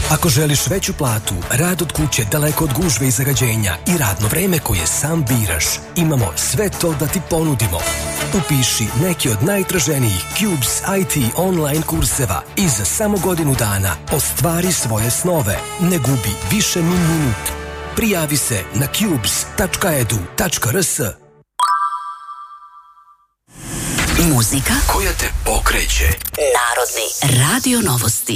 Ako želiš veću platu, rad od kuće daleko od gužve i zagađenja i radno vreme koje sam biraš, imamo sve to da ti ponudimo. Upiši neki od najtraženijih Cubes IT online kurseva i za samo godinu dana ostvari svoje snove. Ne gubi više ni minut. Prijavi se na cubes.edu.rs. Muzika koja te pokreće. Narodni radio novosti.